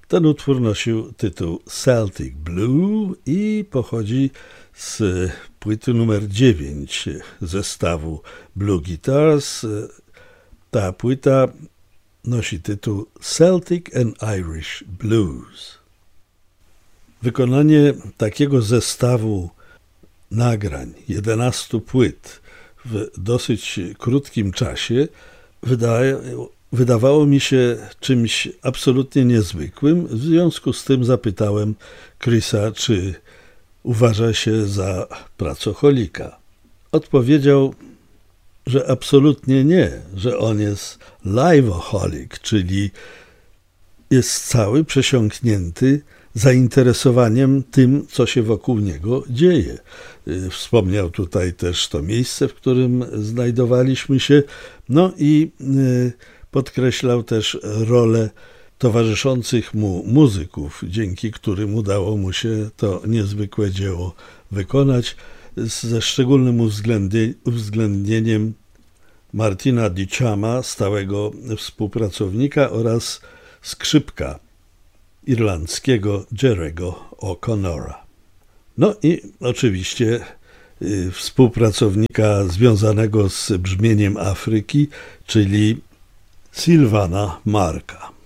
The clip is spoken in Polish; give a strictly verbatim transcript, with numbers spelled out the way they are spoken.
Ten utwór nosił tytuł Celtic Blue i pochodzi z płyty numer dziewięć zestawu Blue Guitars. Ta płyta nosi tytuł Celtic and Irish Blues. Wykonanie takiego zestawu nagrań, jedenastu płyt w dosyć krótkim czasie wydaje, wydawało mi się czymś absolutnie niezwykłym. W związku z tym zapytałem Chrisa, czy uważa się za pracocholika. Odpowiedział, że absolutnie nie, że on jest liveaholic, czyli jest cały przesiąknięty zainteresowaniem tym, co się wokół niego dzieje. Wspomniał tutaj też to miejsce, w którym znajdowaliśmy się, no i podkreślał też rolę towarzyszących mu muzyków, dzięki którym udało mu się to niezwykłe dzieło wykonać, ze szczególnym uwzględnieniem Martina Dichama, stałego współpracownika, oraz skrzypka irlandzkiego Jerry'ego O'Connora. No i oczywiście y, współpracownika związanego z brzmieniem Afryki, czyli Sylvana Marka.